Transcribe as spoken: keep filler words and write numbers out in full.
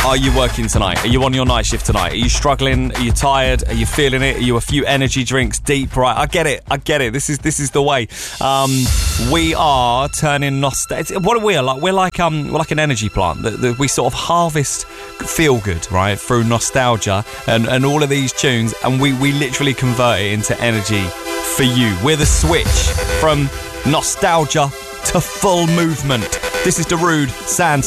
Are you working tonight? Are you on your night shift tonight? Are you struggling? Are you tired? Are you feeling it? Are you a few energy drinks deep? Right, I get it. I get it. This is this is the way. Um, we are turning nostalgia. What are we? Like we're like um we're like an energy plant that, that we sort of harvest feel good, right, through nostalgia and, and all of these tunes, and we we literally convert it into energy for you. We're the switch from nostalgia to full movement. This is Darude, Sand